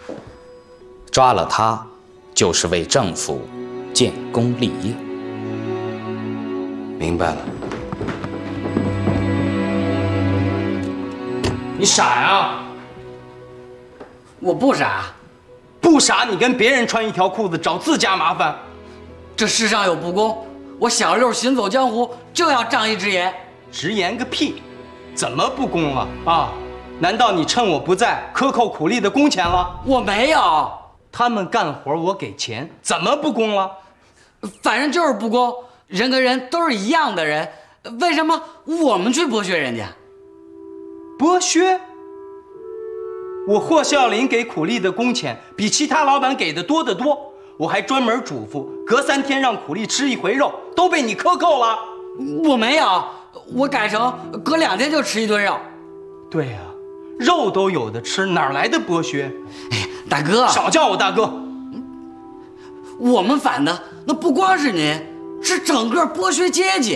抓了他，就是为政府建功立业。 明白了。 你傻呀？ 我不傻， 不傻，你跟别人穿一条裤子找自家麻烦。 这世上有不公，我小六行走江湖就要仗义直言。 直言个屁！怎么不公了啊？难道你趁我不在克扣苦力的工钱了？ 我没有， 他们干活我给钱，怎么不公了？ 反正就是不公。人跟人都是一样的人，为什么我们去剥削人家？ 剥削？我霍孝林给苦力的工钱比其他老板给的多得多，我还专门嘱咐隔3天让苦力吃一回肉，都被你克扣了。 我没有，我改成隔2天就吃一顿肉。 对呀，肉都有的吃，哪来的剥削？ 哎呀，大哥， 少叫我大哥。 我们反的那不光是您，是整个剥削阶级。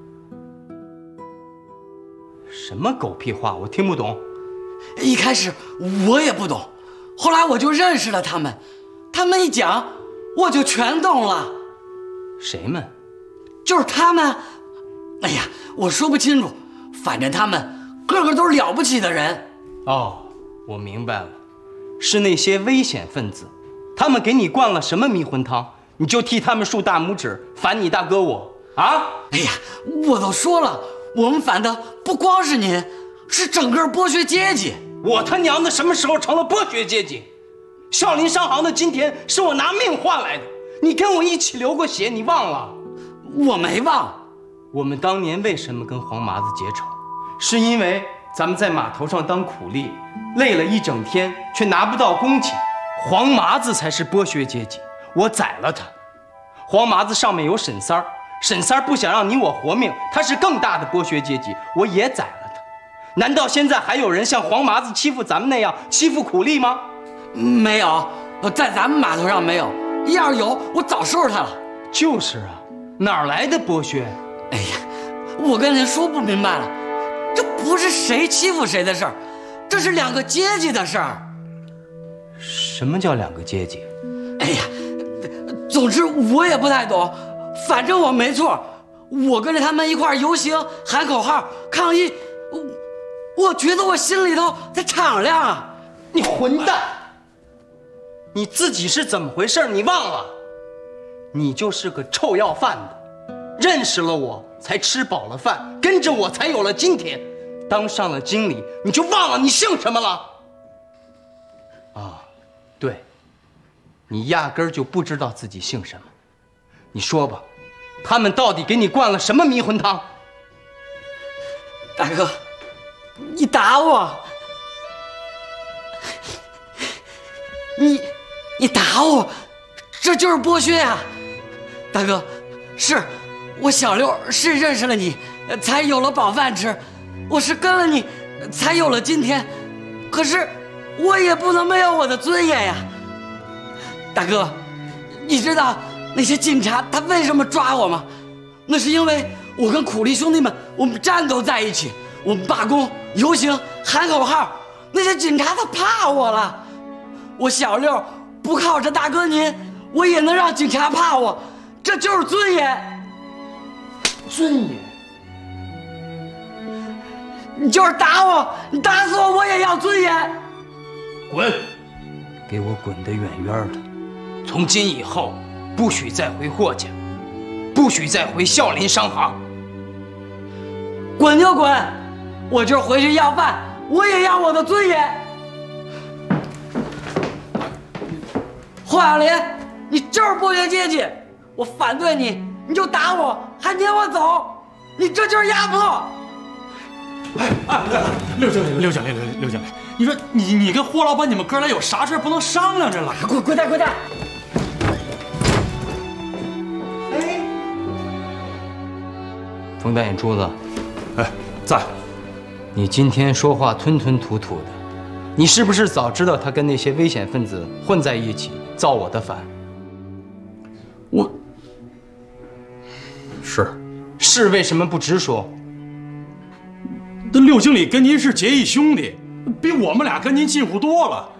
什么狗屁话，我听不懂。 一开始我也不懂，后来我就认识了他们，他们一讲我就全懂了。 谁们？ 就是他们。哎呀，我说不清楚，反正他们个个都是了不起的人。 哦，我明白了，是那些危险分子，他们给你灌了什么迷魂汤，你就替他们竖大拇指，反你大哥我啊？ 哎呀，我都说了，我们反的不光是您，是整个剥削阶级。 我他娘的什么时候成了剥削阶级？少林商行的今天是我拿命换来的，你跟我一起流过血，你忘了？ 我没忘。 我们当年为什么跟黄麻子结仇？是因为咱们在码头上当苦力，累了一整天却拿不到工钱。黄麻子才是剥削阶级，我宰了他。黄麻子上面有沈三儿，沈三儿不想让你我活命，他是更大的剥削阶级，我也宰了他。难道现在还有人像黄麻子欺负咱们那样欺负苦力吗？ 没有，在咱们码头上没有，要是有我早收拾他了。 就是啊，哪来的剥削？ 哎呀，我跟您说不明白了，这不是谁欺负谁的事儿，这是2个阶级的事儿。 什么叫2个阶级？ 哎呀，总之我也不太懂，反正我没错，我跟着他们一块儿游行、喊口号、抗议，我觉得我心里头在敞亮啊！ 你混蛋！你自己是怎么回事？你忘了？你就是个臭要饭的。认识了我才吃饱了饭，跟着我才有了今天。当上了经理，你就忘了你姓什么了？啊，对，你压根儿就不知道自己姓什么。你说吧，他们到底给你灌了什么迷魂汤？ 大哥，你打我！你打我，这就是剥削呀！大哥，是我小六是认识了你，才有了饱饭吃，我是跟了你，才有了今天。可是我也不能没有我的尊严呀！大哥，你知道那些警察他为什么抓我吗？那是因为我跟苦力兄弟们，我们战斗在一起，我们罢工、游行、喊口号，那些警察他怕我了。我小六不靠着大哥您，我也能让警察怕我，这就是尊严。 尊严？ 你就是打我，你打死我，我也要尊严。 滚！给我滚得远远的！从今以后，不许再回霍家，不许再回孝林商行。 滚就滚！我就是回去要饭，我也要我的尊严。霍小林，你就是剥削阶级，我反对你，你就打我，还撵我走，你这就是压迫。 刘经理，你说你跟霍老板你们哥俩有啥事不能商量着了？ 滚蛋！ 哎，冯大眼珠子， 哎，在。 你今天说话吞吞吐吐的，你是不是早知道他跟那些危险分子混在一起，造我的反？是为什么不直说？ 这刘经理跟您是结义兄弟，比我们俩跟您近乎多了。